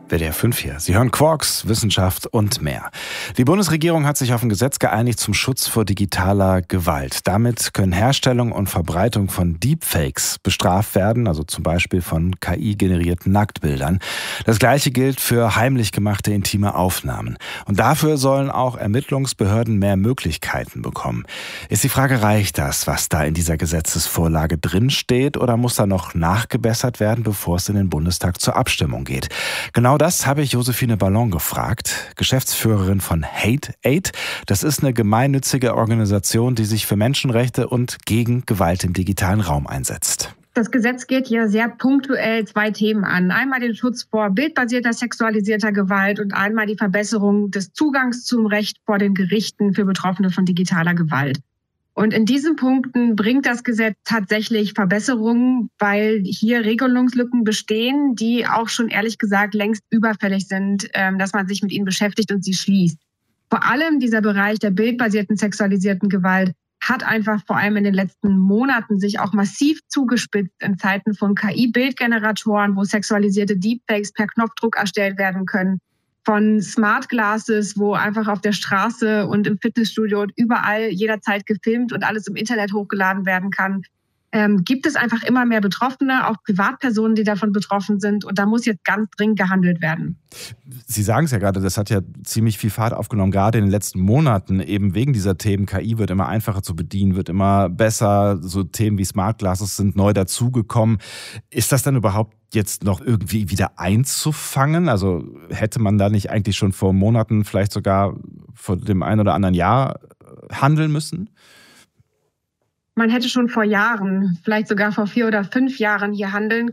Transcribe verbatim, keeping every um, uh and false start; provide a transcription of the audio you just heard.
W D R fünf hier. Sie hören Quarks, Wissenschaft und mehr. Die Bundesregierung hat sich auf ein Gesetz geeinigt zum Schutz vor digitaler Gewalt. Damit können Herstellung und Verbreitung von Deepfakes bestraft werden, also zum Beispiel von K I-generierten Nacktbildern. Das Gleiche gilt für heimlich gemachte intime Aufnahmen. Und dafür sollen auch Ermittlungsbehörden mehr Möglichkeiten bekommen. Ist die Frage, reicht das, was da in dieser Gesetzesvorlage drinsteht, oder muss da noch nachgebessert werden, bevor es in den Bundestag zur Abstimmung geht? Genau das habe ich Josephine Ballon gefragt, Geschäftsführerin von Hate Aid. Das ist eine gemeinnützige Organisation, die sich für Menschenrechte und gegen Gewalt im digitalen Raum einsetzt. Das Gesetz geht ja sehr punktuell zwei Themen an. Einmal den Schutz vor bildbasierter sexualisierter Gewalt und einmal die Verbesserung des Zugangs zum Recht vor den Gerichten für Betroffene von digitaler Gewalt. Und in diesen Punkten bringt das Gesetz tatsächlich Verbesserungen, weil hier Regelungslücken bestehen, die auch schon ehrlich gesagt längst überfällig sind, dass man sich mit ihnen beschäftigt und sie schließt. Vor allem dieser Bereich der bildbasierten sexualisierten Gewalt hat einfach vor allem in den letzten Monaten sich auch massiv zugespitzt in Zeiten von K I-Bildgeneratoren, wo sexualisierte Deepfakes per Knopfdruck erstellt werden können. Von Smart Glasses, wo einfach auf der Straße und im Fitnessstudio und überall jederzeit gefilmt und alles im Internet hochgeladen werden kann, ähm, gibt es einfach immer mehr Betroffene, auch Privatpersonen, die davon betroffen sind. Und da muss jetzt ganz dringend gehandelt werden. Sie sagen es ja gerade, das hat ja ziemlich viel Fahrt aufgenommen, gerade in den letzten Monaten, eben wegen dieser Themen. K I wird immer einfacher zu bedienen, wird immer besser. So Themen wie Smart Glasses sind neu dazugekommen. Ist das dann überhaupt jetzt noch irgendwie wieder einzufangen? Also hätte man da nicht eigentlich schon vor Monaten, vielleicht sogar vor dem ein oder anderen Jahr handeln müssen? Man hätte schon vor Jahren, vielleicht sogar vor vier oder fünf Jahren hier handeln